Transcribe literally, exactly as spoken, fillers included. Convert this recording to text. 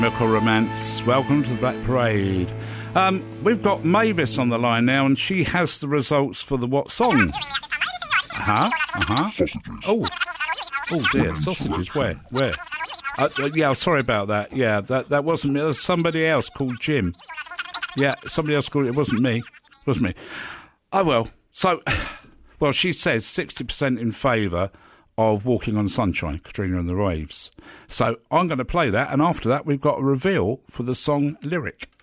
Chemical Romance, welcome to the Black Parade. Um, we've got Mavis on the line now, and she has the results for the what song? Uh-huh, uh-huh. Sausages. Oh, oh dear, sausages, where, where? Uh, uh, yeah, sorry about that, yeah, that, that wasn't me, it was somebody else called Jim. Yeah, somebody else called it, it wasn't me, it wasn't me. Oh, well, so, well, she says sixty percent in favour of Walking on Sunshine, Katrina and the Waves. So I'm going to play that, and after that we've got a reveal for the song lyric.